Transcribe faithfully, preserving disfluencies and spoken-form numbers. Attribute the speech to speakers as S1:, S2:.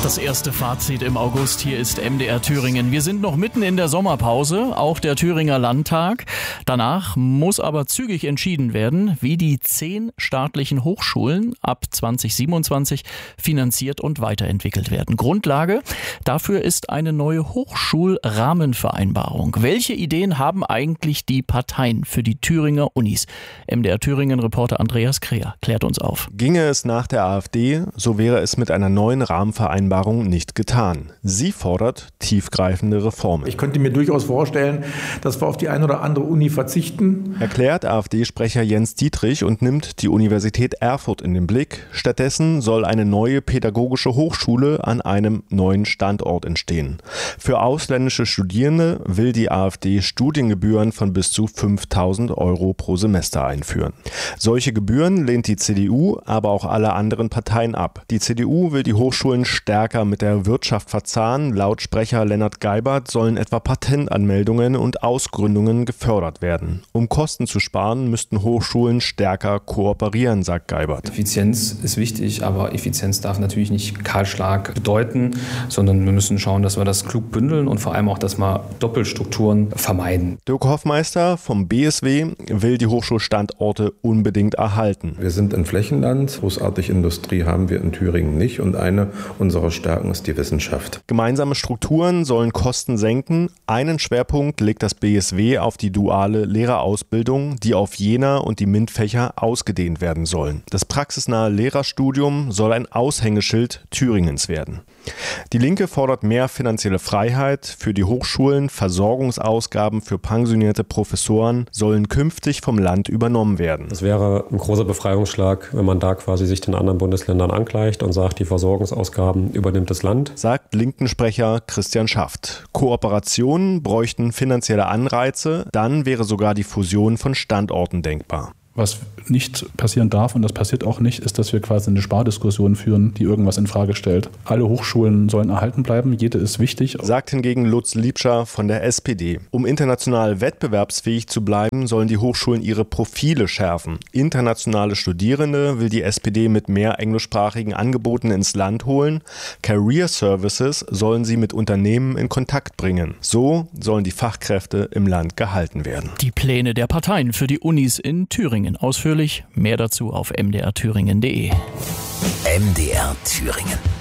S1: Das erste Fazit im August. Hier ist M D R Thüringen. Wir sind noch mitten in der Sommerpause, auch der Thüringer Landtag. Danach muss aber zügig entschieden werden, wie die zehn staatlichen Hochschulen ab zwanzig siebenundzwanzig finanziert und weiterentwickelt werden. Grundlage dafür ist eine neue Hochschulrahmenvereinbarung. Welche Ideen haben eigentlich die Parteien für die Thüringer Unis? M D R Thüringen-Reporter Andreas Kreher klärt uns auf.
S2: Ginge es nach der AfD, so wäre es mit einer neuen Rahmenvereinbarung nicht getan. Sie fordert tiefgreifende Reformen.
S3: Ich könnte mir durchaus vorstellen, dass wir auf die eine oder andere Uni verzichten.
S2: Erklärt AfD-Sprecher Jens Dietrich und nimmt die Universität Erfurt in den Blick. Stattdessen soll eine neue pädagogische Hochschule an einem neuen Standort entstehen. Für ausländische Studierende will die AfD Studiengebühren von bis zu fünftausend Euro pro Semester einführen. Solche Gebühren lehnt die C D U, aber auch alle anderen Parteien ab. Die C D U will die Hochschulen stärker mit der Wirtschaft verzahnen. Laut Sprecher Lennart Geibert sollen etwa Patentanmeldungen und Ausgründungen gefördert werden. Um Kosten zu sparen, müssten Hochschulen stärker kooperieren, sagt Geibert.
S4: Effizienz ist wichtig, aber Effizienz darf natürlich nicht Kahlschlag bedeuten, sondern wir müssen schauen, dass wir das klug bündeln und vor allem auch, dass wir Doppelstrukturen vermeiden.
S2: Dirk Hoffmeister vom B S W will die Hochschulstandorte unbedingt erhalten.
S5: Wir sind ein Flächenland, großartig Industrie haben wir in Thüringen nicht und eine unserer Stärken ist die Wissenschaft.
S2: Gemeinsame Strukturen sollen Kosten senken. Einen Schwerpunkt legt das B S W auf die duale Lehrerausbildung, die auf Jena und die MINT-Fächer ausgedehnt werden sollen. Das praxisnahe Lehrerstudium soll ein Aushängeschild Thüringens werden. Die Linke fordert mehr finanzielle Freiheit für die Hochschulen. Versorgungsausgaben für pensionierte Professoren sollen künftig vom Land übernommen werden.
S6: Es wäre ein großer Befreiungsschlag, wenn man da quasi sich den anderen Bundesländern angleicht und sagt, die Versorgungsausgaben übernimmt das Land.
S2: Sagt Linkensprecher Christian Schaft. Kooperationen bräuchten finanzielle Anreize, dann wäre sogar die Fusion von Standorten denkbar.
S7: Was nicht passieren darf, und das passiert auch nicht, ist, dass wir quasi eine Spardiskussion führen, die irgendwas in Frage stellt. Alle Hochschulen sollen erhalten bleiben, jede ist wichtig.
S2: Sagt hingegen Lutz Liebscher von der S P D. Um international wettbewerbsfähig zu bleiben, sollen die Hochschulen ihre Profile schärfen. Internationale Studierende will die S P D mit mehr englischsprachigen Angeboten ins Land holen. Career Services sollen sie mit Unternehmen in Kontakt bringen. So sollen die Fachkräfte im Land gehalten werden.
S1: Die Pläne der Parteien für die Unis in Thüringen. Ausführlich, mehr dazu auf m d r thüringen punkt d e.
S8: M D R Thüringen.